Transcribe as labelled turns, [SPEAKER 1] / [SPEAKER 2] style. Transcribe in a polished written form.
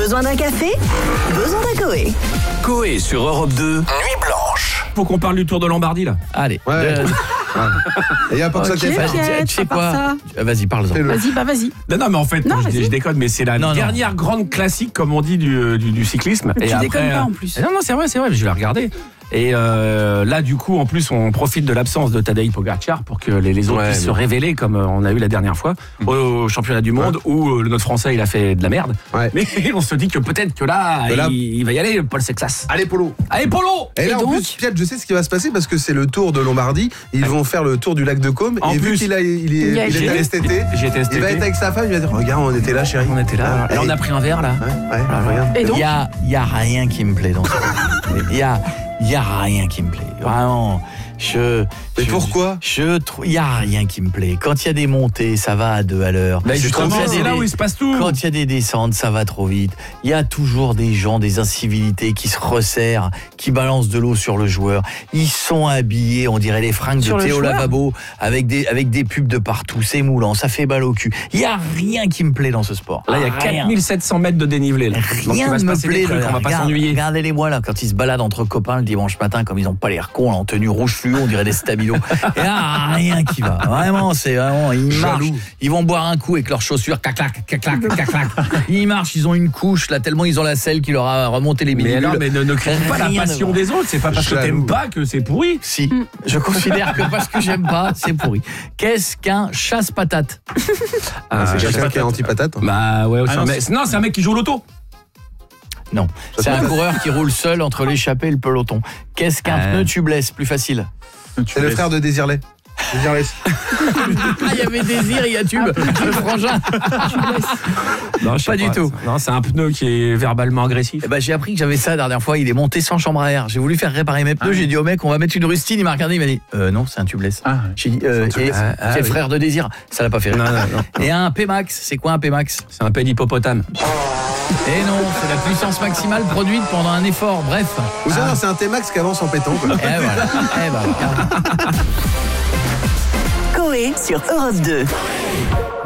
[SPEAKER 1] Besoin d'un café? Besoin d'un Coé.
[SPEAKER 2] Coé sur Europe 2, Nuit Blanche.
[SPEAKER 3] Faut qu'on parle du Tour de Lombardie là.
[SPEAKER 4] Allez.
[SPEAKER 5] Ouais. Il n'y a pas que ça qui est fait.
[SPEAKER 4] Tu sais quoi? Vas-y, parle-en.
[SPEAKER 6] Vas-y.
[SPEAKER 3] Non, mais en fait,
[SPEAKER 6] Non,
[SPEAKER 3] je déconne, mais c'est la dernière grande classique, comme on dit, du cyclisme.
[SPEAKER 6] Tu déconnes pas en plus.
[SPEAKER 3] Non, c'est vrai, je l'ai regardé. Et là, du coup, en plus, on profite de l'absence de Tadej Pogacar pour que les autres puissent se révéler, comme on a eu la dernière fois, au championnat du monde, où notre Français, il a fait de la merde.
[SPEAKER 5] Ouais.
[SPEAKER 3] Mais on se dit que peut-être que là, il va y aller, Paul Sexas.
[SPEAKER 5] Allez, Polo.
[SPEAKER 3] Et
[SPEAKER 5] Et là, en
[SPEAKER 6] donc
[SPEAKER 5] plus, Pierre, je sais ce qui va se passer parce que c'est le Tour de Lombardie. Ils vont faire le tour du lac de Côme.
[SPEAKER 3] En
[SPEAKER 5] Et vu
[SPEAKER 3] plus,
[SPEAKER 5] qu'il est allé cet été,
[SPEAKER 3] J'ai été cet
[SPEAKER 5] il va
[SPEAKER 3] été.
[SPEAKER 5] être avec sa femme. Il va dire regarde, on était là, chérie.
[SPEAKER 3] On était là.
[SPEAKER 5] Ouais.
[SPEAKER 3] Là, on a pris un verre, là.
[SPEAKER 5] Ouais, regarde.
[SPEAKER 6] Et donc
[SPEAKER 4] Il y a rien qui me plaît dans ça. Il y a rien qui me plaît. Vraiment.
[SPEAKER 5] Mais pourquoi?
[SPEAKER 4] Il y a rien qui me plaît. Quand il y a des montées, ça va à 2 à l'heure.
[SPEAKER 3] Bah, justement,
[SPEAKER 4] Quand il y a
[SPEAKER 3] c'est
[SPEAKER 4] des-
[SPEAKER 3] là où il se passe tout.
[SPEAKER 4] Quand il y a des descentes, ça va trop vite. Il y a toujours des gens, des incivilités qui se resserrent, qui balancent de l'eau sur le joueur. Ils sont habillés, on dirait les fringues
[SPEAKER 6] Sur
[SPEAKER 4] de
[SPEAKER 6] le
[SPEAKER 4] Théo
[SPEAKER 6] joueur
[SPEAKER 4] Lavabo, avec des pubs de partout. C'est moulant, ça fait balle au cul. Il y a rien qui me plaît dans ce sport.
[SPEAKER 3] Là, il y a
[SPEAKER 4] Rien.
[SPEAKER 3] 4700 mètres de dénivelé. Là. Donc, il
[SPEAKER 4] Rien
[SPEAKER 3] va
[SPEAKER 4] ne
[SPEAKER 3] se
[SPEAKER 4] me
[SPEAKER 3] passer des
[SPEAKER 4] plaît.
[SPEAKER 3] trucs, on va pas s'ennuyer.
[SPEAKER 4] Regardez-les-moi là, quand ils se baladent entre copains le dimanche matin, comme ils n'ont pas l'air cons, là, en tenue rouge fluo, on dirait des stabilos. Et là, rien qui va. Vraiment, c'est vraiment, ils marchent. Ils vont boire un coup avec leurs chaussures, clac, clac. Ils marchent, ils ont une couche, là, tellement ils ont la selle qui leur a remonté les
[SPEAKER 3] Mais
[SPEAKER 4] bidules.
[SPEAKER 3] alors, ne critique pas la
[SPEAKER 4] Rien de
[SPEAKER 3] passion
[SPEAKER 4] vrai.
[SPEAKER 3] des autres. C'est pas parce que
[SPEAKER 5] Jaloux.
[SPEAKER 3] t'aimes pas que c'est pourri.
[SPEAKER 4] Si, je considère que parce que j'aime pas, c'est pourri. Qu'est-ce qu'un chasse-patate?
[SPEAKER 5] C'est quelqu'un qui est anti-patate.
[SPEAKER 3] Bah ouais, c'est un mec qui joue au loto.
[SPEAKER 4] Non, c'est un coureur qui roule seul entre l'échappée et le peloton. Qu'est-ce qu'un pneu tubeless? Plus facile.
[SPEAKER 5] C'est le frère de Désirless. Désirless.
[SPEAKER 4] Ah, il y avait Désir, il y a Tube, le frangin.
[SPEAKER 3] Non, je sais
[SPEAKER 4] Pas du tout.
[SPEAKER 3] Non, c'est un pneu qui est verbalement agressif.
[SPEAKER 4] Eh ben, j'ai appris que j'avais ça la dernière fois, il est monté sans chambre à air. J'ai voulu faire réparer mes pneus, j'ai dit au mec on va mettre une rustine, il m'a regardé, il m'a dit non, c'est un tubeless. J'ai dit c'est le frère de Désir, ça l'a pas fait rire.
[SPEAKER 3] Non.
[SPEAKER 4] Et un P-Max, c'est quoi un P-Max?
[SPEAKER 3] C'est un pet d'hippopotame.
[SPEAKER 4] Eh non, c'est la puissance maximale produite pendant un effort, bref.
[SPEAKER 5] Ou ça, c'est un T-Max qui avance en pétant. Quoi.
[SPEAKER 4] Eh voilà, eh ben, regarde.
[SPEAKER 1] Coé sur Europe 2.